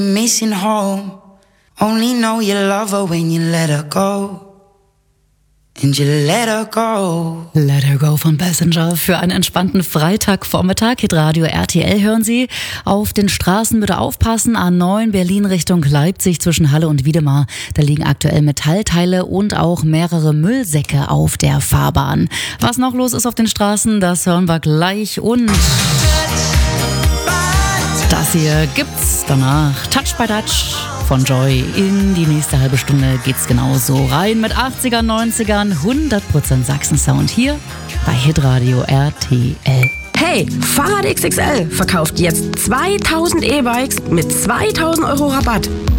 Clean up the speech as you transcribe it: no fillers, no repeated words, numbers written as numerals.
Missing home. Only know you love her when you let her go. And you let her go. Let her go von Passenger für einen entspannten Freitagvormittag. Hitradio RTL hören Sie. Auf den Straßen bitte aufpassen. A9 Berlin Richtung Leipzig zwischen Halle und Wiedemar. Da liegen aktuell Metallteile und auch mehrere Müllsäcke auf der Fahrbahn. Was noch los ist auf den Straßen, das hören wir gleich. Und das hier gibt's danach. Touch by Touch von Joy. In die nächste halbe Stunde geht's genauso rein mit 80ern, 90ern, 100% Sachsen-Sound hier bei Hitradio RTL. Hey, Fahrrad XXL verkauft jetzt 2000 E-Bikes mit 2000 € Rabatt.